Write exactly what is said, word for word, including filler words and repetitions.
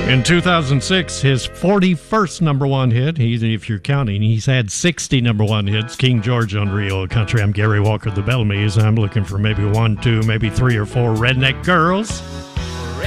In two thousand six, his forty-first number one hit, he, if you're counting, he's had sixty number one hits, King George on Real Country. I'm Gary Walker, the Bellamy's. I'm looking for maybe one, two, maybe three or four redneck girls